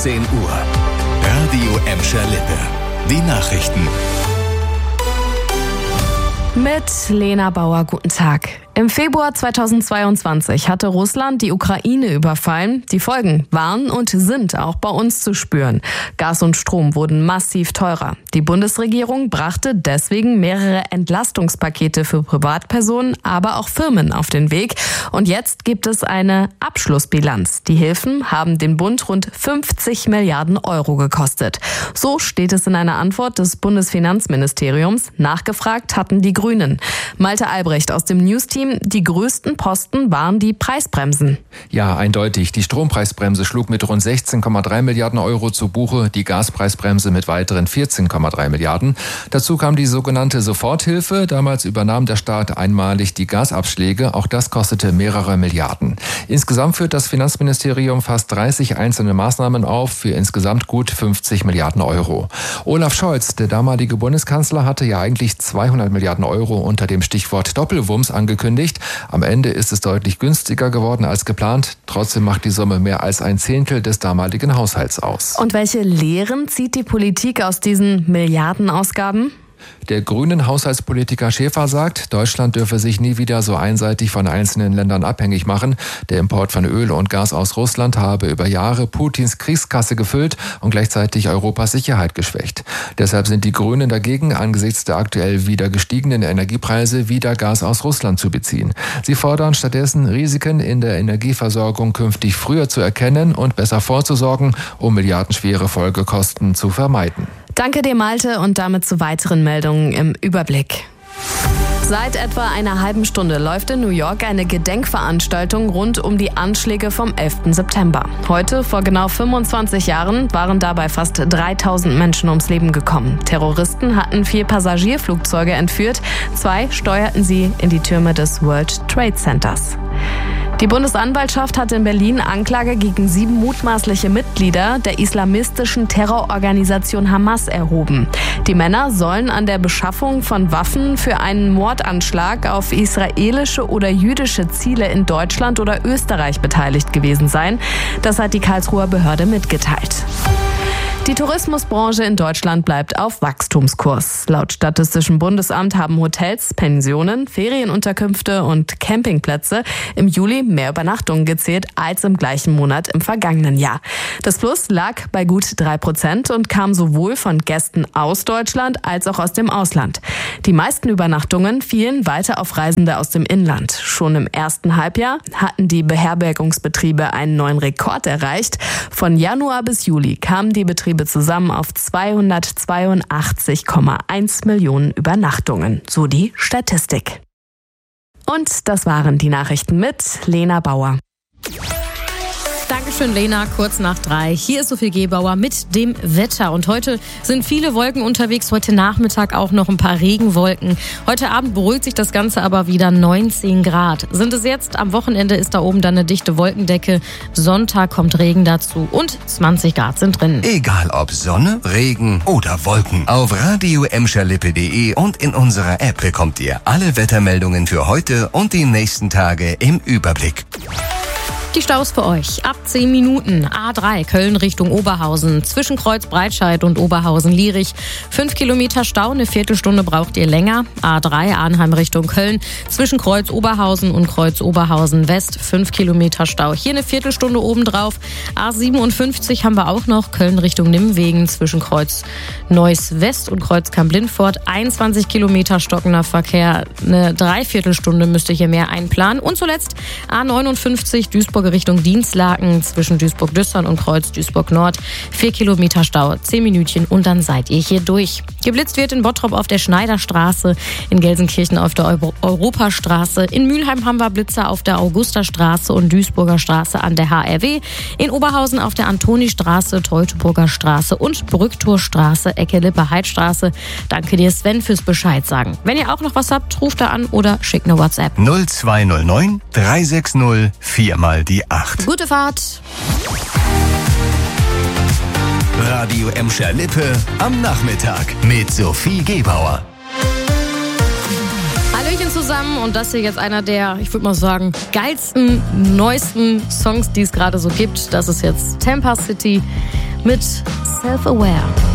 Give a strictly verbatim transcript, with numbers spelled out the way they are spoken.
zehn Uhr. Radio Emscher Lippe. Die Nachrichten. Mit Lena Bauer, guten Tag. Im Februar zweitausendzweiundzwanzig hatte Russland die Ukraine überfallen. Die Folgen waren und sind auch bei uns zu spüren. Gas und Strom wurden massiv teurer. Die Bundesregierung brachte deswegen mehrere Entlastungspakete für Privatpersonen, aber auch Firmen auf den Weg. Und jetzt gibt es eine Abschlussbilanz. Die Hilfen haben den Bund rund fünfzig Milliarden Euro gekostet. So steht es in einer Antwort des Bundesfinanzministeriums. Nachgefragt hatten die Grünen. Malte Albrecht aus dem News-Team. Die größten Posten waren die Preisbremsen. Ja, eindeutig. Die Strompreisbremse schlug mit rund sechzehn Komma drei Milliarden Euro zu Buche, die Gaspreisbremse mit weiteren vierzehn Komma drei Milliarden. Dazu kam die sogenannte Soforthilfe. Damals übernahm der Staat einmalig die Gasabschläge. Auch das kostete mehrere Milliarden. Insgesamt führt das Finanzministerium fast dreißig einzelne Maßnahmen auf für insgesamt gut fünfzig Milliarden Euro. Olaf Scholz, der damalige Bundeskanzler, hatte ja eigentlich zweihundert Milliarden Euro unter dem Stichwort Doppelwumms angekündigt. Am Ende ist es deutlich günstiger geworden als geplant. Trotzdem macht die Summe mehr als ein Zehntel des damaligen Haushalts aus. Und welche Lehren zieht die Politik aus diesen Milliardenausgaben? Der grünen Haushaltspolitiker Schäfer sagt, Deutschland dürfe sich nie wieder so einseitig von einzelnen Ländern abhängig machen. Der Import von Öl und Gas aus Russland habe über Jahre Putins Kriegskasse gefüllt und gleichzeitig Europas Sicherheit geschwächt. Deshalb sind die Grünen dagegen, angesichts der aktuell wieder gestiegenen Energiepreise wieder Gas aus Russland zu beziehen. Sie fordern stattdessen, Risiken in der Energieversorgung künftig früher zu erkennen und besser vorzusorgen, um milliardenschwere Folgekosten zu vermeiden. Danke dir, Malte, und damit zu weiteren Meldungen im Überblick. Seit etwa einer halben Stunde läuft in New York eine Gedenkveranstaltung rund um die Anschläge vom elften September. Heute, vor genau fünfundzwanzig Jahren, waren dabei fast dreitausend Menschen ums Leben gekommen. Terroristen hatten vier Passagierflugzeuge entführt. Zwei steuerten sie in die Türme des World Trade Centers. Die Bundesanwaltschaft hat in Berlin Anklage gegen sieben mutmaßliche Mitglieder der islamistischen Terrororganisation Hamas erhoben. Die Männer sollen an der Beschaffung von Waffen für einen Mordanschlag auf israelische oder jüdische Ziele in Deutschland oder Österreich beteiligt gewesen sein. Das hat die Karlsruher Behörde mitgeteilt. Die Tourismusbranche in Deutschland bleibt auf Wachstumskurs. Laut Statistischem Bundesamt haben Hotels, Pensionen, Ferienunterkünfte und Campingplätze im Juli mehr Übernachtungen gezählt als im gleichen Monat im vergangenen Jahr. Das Plus lag bei gut drei Prozent und kam sowohl von Gästen aus Deutschland als auch aus dem Ausland. Die meisten Übernachtungen fielen weiter auf Reisende aus dem Inland. Schon im ersten Halbjahr hatten die Beherbergungsbetriebe einen neuen Rekord erreicht. Von Januar bis Juli kamen die Betriebe zusammen auf zweihundertzweiundachtzig Komma eins Millionen Übernachtungen, so die Statistik. Und das waren die Nachrichten mit Lena Bauer. Dankeschön, Lena. Kurz nach drei. Hier ist Sophie Gebauer mit dem Wetter. Und heute sind viele Wolken unterwegs. Heute Nachmittag auch noch ein paar Regenwolken. Heute Abend beruhigt sich das Ganze aber wieder. neunzehn Grad sind es jetzt. Am Wochenende ist da oben dann eine dichte Wolkendecke. Sonntag kommt Regen dazu. Und zwanzig Grad sind drin. Egal ob Sonne, Regen oder Wolken. Auf radio emscher lippe punkt de und in unserer App bekommt ihr alle Wettermeldungen für heute und die nächsten Tage im Überblick. Die Staus für euch. Ab zehn Minuten. A drei Köln Richtung Oberhausen. Zwischen Kreuz Breitscheid und Oberhausen-Lierich. Fünf Kilometer Stau, eine Viertelstunde braucht ihr länger. A drei Arnheim Richtung Köln. Zwischen Kreuz Oberhausen und Kreuz Oberhausen West. Fünf Kilometer Stau. Hier eine Viertelstunde obendrauf. A siebenundfünfzig haben wir auch noch. Köln Richtung Nimwegen. Zwischen Kreuz Neuss West und Kreuz Kamp-Lindfort. einundzwanzig Kilometer stockender Verkehr. Eine Dreiviertelstunde müsst ihr hier mehr einplanen. Und zuletzt A neunundfünfzig Duisburg Richtung Dienstlaken zwischen Duisburg-Düssern und Kreuz Duisburg-Nord. Vier Kilometer Stau, zehn Minütchen und dann seid ihr hier durch. Geblitzt wird in Bottrop auf der Schneiderstraße, in Gelsenkirchen auf der Euro- Europastraße. In Mülheim haben wir Blitzer auf der Augusterstraße und Duisburger Straße an der H R W. In Oberhausen auf der Antonistraße, Teutoburger Straße und Brücktorstraße, Ecke Lippe-Heidstraße. Danke dir, Sven, fürs Bescheid sagen. Wenn ihr auch noch was habt, ruft da an oder schickt eine WhatsApp. null zwei null neun drei sechs null vier mal die acht. Gute Fahrt. Radio Emscher Lippe am Nachmittag mit Sophie Gebauer. Hallöchen zusammen und das hier jetzt einer der, ich würde mal sagen, geilsten, neuesten Songs, die es gerade so gibt. Das ist jetzt Tampa City mit Self-Aware.